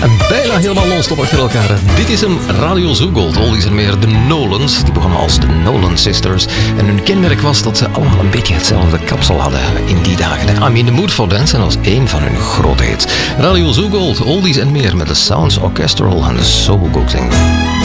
En bijna helemaal non-stop achter elkaar. Dit is een Radio Zoogold. Oldies en meer. De Nolans. Die begonnen als de Nolan Sisters. En hun kenmerk was dat ze allemaal een beetje hetzelfde kapsel hadden in die dagen. I'm in the Mood for Dance was één van hun grote hits. Radio Zoogold. Oldies en meer met de Sounds Orchestral en de Soul Coaching.